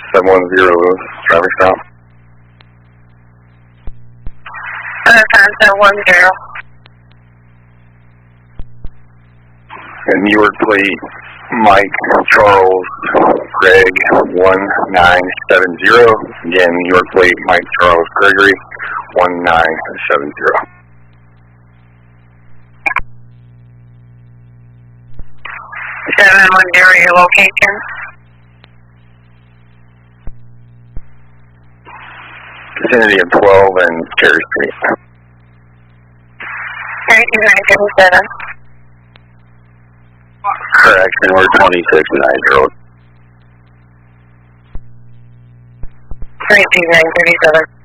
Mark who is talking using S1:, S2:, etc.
S1: 710 traffic stop.
S2: 710.
S1: And New York plate Mike Charles Greg 1970. Again, New York plate Mike Charles Gregory 1970.
S2: 710, your location.
S1: Vicinity of 12 and Cherry Street.
S2: 32977.
S1: Correction, we're 2690.
S2: 32937.